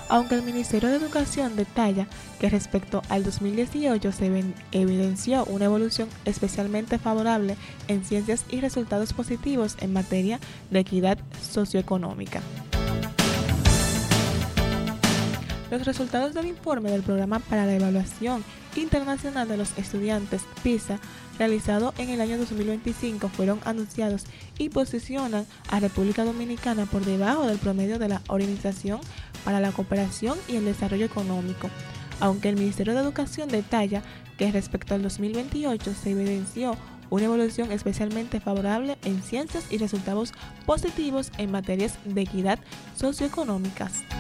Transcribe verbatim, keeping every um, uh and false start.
Aunque el Ministerio de Educación detalla que respecto al dos mil dieciocho se ven- evidenció una evolución especialmente favorable en ciencias y resultados positivos en materia de equidad socioeconómica. Los resultados del informe del Programa para la Evaluación Internacional de los Estudiantes PISA, realizado en el año dos mil veinticinco, fueron anunciados y posicionan a República Dominicana por debajo del promedio de la Organización para la Cooperación y el Desarrollo Económico, aunque el Ministerio de Educación detalla que respecto al dos mil veintiocho se evidenció una evolución especialmente favorable en ciencias y resultados positivos en materias de equidad socioeconómicas.